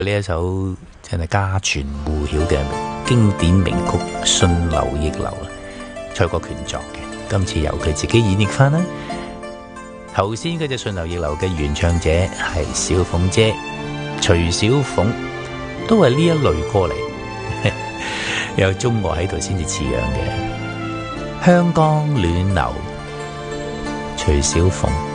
呢一首真係家傳戶曉嘅經典名曲《順流逆流》啊，蔡國權作嘅，今次由佢自己演繹翻啦。頭先嗰隻《順流逆流》嘅原唱者係小鳳姐，徐小鳳都係呢一類歌嚟，有中樂喺度先至似樣嘅。香江暖流，徐小鳳。